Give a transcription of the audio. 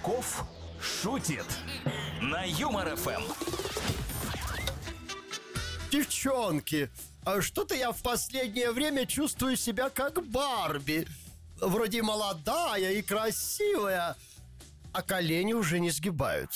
Качков шутит на Юмор ФМ. Девчонки, а что-то я в последнее время чувствую себя как Барби. Вроде молодая и красивая, а колени уже не сгибаются.